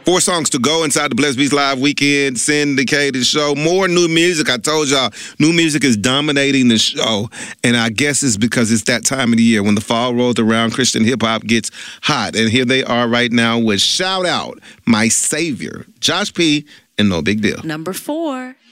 4 songs to go inside the Blessed Beats Live Weekend syndicated show. More new music. I told y'all, new music is dominating the show. And I guess it's because it's that time of the year when the fall rolls around, Christian hip-hop gets hot. And here they are right now with Shout Out, My Savior, Josh P., and No Big Deal. Number 4.